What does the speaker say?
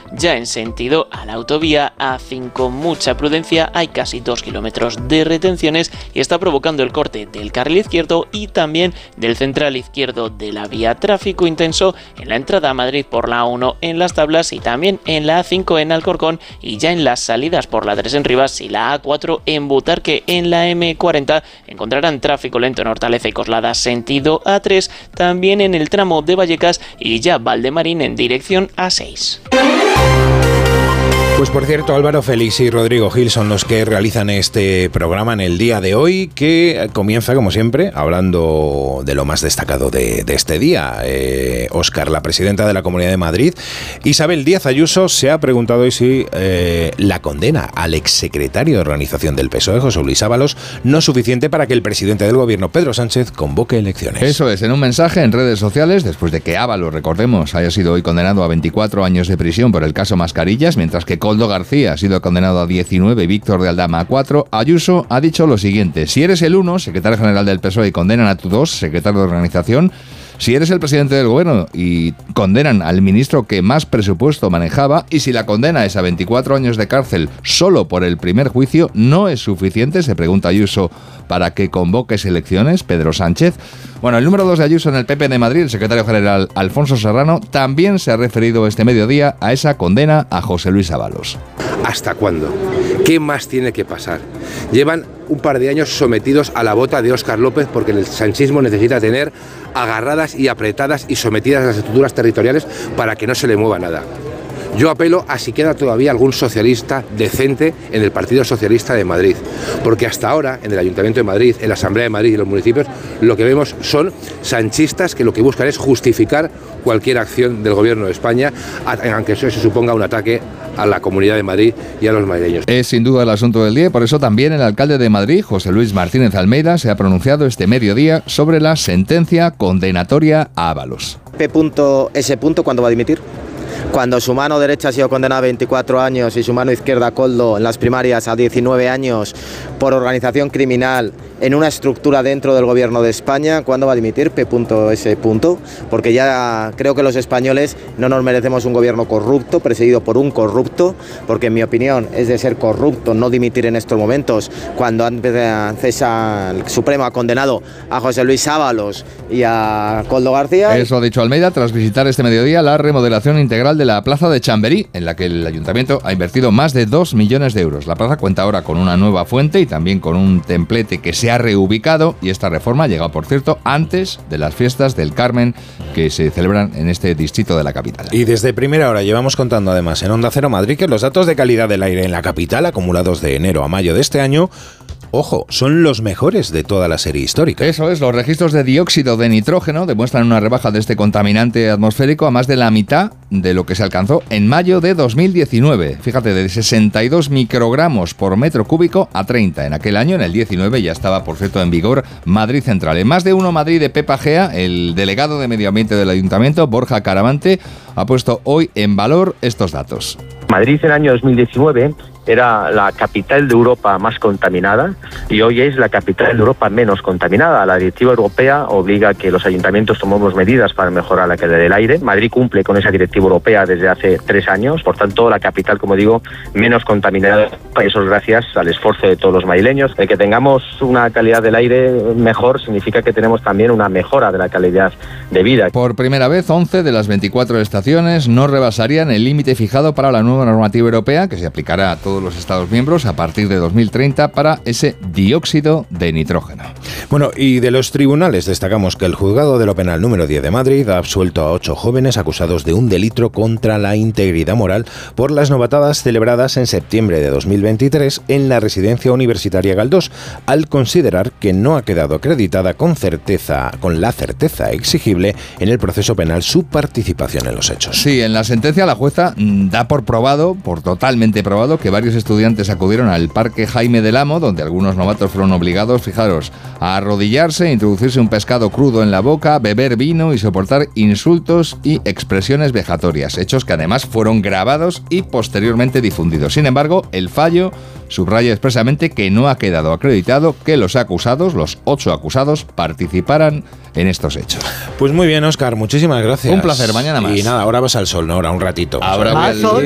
Ya en sentido a la autovía A5, mucha prudencia, hay casi 2 kilómetros de retenciones y está provocando el corte del carril izquierdo y también del central izquierdo de la vía. Tráfico intenso en la entrada a Madrid por la A1 en Las Tablas y también en la A5 en Alcorcón, y ya en las salidas por la 3 en Rivas y la A4 en Butarque. En la M40 encontrarán tráfico lento en Hortaleza y Coslada sentido A3, también en el tramo de Vallecas y ya Valdemarín en dirección A6. Pues por cierto, Álvaro Félix y Rodrigo Gil son los que realizan este programa en el día de hoy, que comienza, como siempre, hablando de lo más destacado de este día. Óscar, la presidenta de la Comunidad de Madrid, Isabel Díaz Ayuso, se ha preguntado hoy si la condena al exsecretario de organización del PSOE, José Luis Ábalos, no es suficiente para que el presidente del gobierno, Pedro Sánchez, convoque elecciones. Eso es, en un mensaje en redes sociales, después de que Ábalos, recordemos, haya sido hoy condenado a 24 años de prisión por el caso Mascarillas, mientras que Koldo García ha sido condenado a 19 y Víctor de Aldama a 4, Ayuso ha dicho lo siguiente: si eres el 1, secretario general del PSOE, y condenan a tu 2, secretario de organización, si eres el presidente del gobierno y condenan al ministro que más presupuesto manejaba, y si la condena es a 24 años de cárcel solo por el primer juicio, ¿no es suficiente, se pregunta Ayuso, para que convoques elecciones, Pedro Sánchez? Bueno, el número 2 de Ayuso en el PP de Madrid, el secretario general Alfonso Serrano, también se ha referido este mediodía a esa condena a José Luis Ábalos. ¿Hasta cuándo? ¿Qué más tiene que pasar? Llevan un par de años sometidos a la bota de Óscar López, porque el sanchismo necesita tener agarradas y apretadas y sometidas a las estructuras territoriales para que no se le mueva nada. Yo apelo a si queda todavía algún socialista decente en el Partido Socialista de Madrid, porque hasta ahora en el Ayuntamiento de Madrid, en la Asamblea de Madrid y en los municipios, lo que vemos son sanchistas que lo que buscan es justificar cualquier acción del Gobierno de España, aunque eso se suponga un ataque a la Comunidad de Madrid y a los madrileños. Es sin duda el asunto del día y por eso también el alcalde de Madrid, José Luis Martínez Almeida, se ha pronunciado este mediodía sobre la sentencia condenatoria a Ábalos. ¿Ese punto cuándo va a dimitir? Cuando su mano derecha ha sido condenada a 24 años y su mano izquierda, Koldo, en las primarias a 19 años por organización criminal en una estructura dentro del gobierno de España, ¿cuándo va a dimitir ese punto? Porque ya creo que los españoles no nos merecemos un gobierno corrupto, presidido por un corrupto, porque en mi opinión es de ser corrupto no dimitir en estos momentos, cuando antes el Supremo ha condenado a José Luis Ábalos y a Koldo García. Eso ha dicho Almeida tras visitar este mediodía la remodelación integral de la plaza de Chamberí, en la que el ayuntamiento ha invertido más de 2 millones de euros. La plaza cuenta ahora con una nueva fuente y también con un templete que se ha reubicado, y esta reforma llega, por cierto, antes de las fiestas del Carmen que se celebran en este distrito de la capital. Y desde primera hora llevamos contando además en Onda Cero Madrid que los datos de calidad del aire en la capital, acumulados de enero a mayo de este año, ojo, son los mejores de toda la serie histórica. Eso es, los registros de dióxido de nitrógeno demuestran una rebaja de este contaminante atmosférico a más de la mitad de lo que se alcanzó en mayo de 2019. Fíjate, de 62 microgramos por metro cúbico a 30. En aquel año, en el 19, ya estaba, por cierto, en vigor Madrid Central. En Más de Uno Madrid de Pepa Gea, el delegado de Medio Ambiente del Ayuntamiento, Borja Caravante, ha puesto hoy en valor estos datos. Madrid en el año 2019 era la capital de Europa más contaminada y hoy es la capital de Europa menos contaminada. La directiva europea obliga a que los ayuntamientos tomemos medidas para mejorar la calidad del aire. Madrid cumple con esa directiva europea desde hace 3 años, por tanto la capital, como digo, menos contaminada. Eso es gracias al esfuerzo de todos los madrileños. El que tengamos una calidad del aire mejor significa que tenemos también una mejora de la calidad de vida. Por primera vez, 11 de las 24 estaciones no rebasarían el límite fijado para la nueva normativa europea que se aplicará a todos los Estados miembros a partir de 2030 para ese dióxido de nitrógeno. Bueno, y de los tribunales destacamos que el Juzgado de lo Penal número 10 de Madrid ha absuelto a 8 jóvenes acusados de un delito contra la integridad moral por las novatadas celebradas en septiembre de 2023 en la residencia universitaria Galdós, al considerar que no ha quedado acreditada con la certeza exigible en el proceso penal su participación en los hechos. Sí, en la sentencia la jueza da por totalmente probado, que varios estudiantes acudieron al Parque Jaime del Amo, donde algunos novatos fueron obligados, fijaros, a arrodillarse, introducirse un pescado crudo en la boca, beber vino y soportar insultos y expresiones vejatorias, hechos que además fueron grabados y posteriormente difundidos. Sin embargo, el fallo subraya expresamente que no ha quedado acreditado que los 8 acusados participaran en estos hechos. Pues muy bien, Óscar, muchísimas gracias. Un placer, mañana más. Y nada, ahora vas al sol, ¿no? Ahora un ratito. Ahora voy al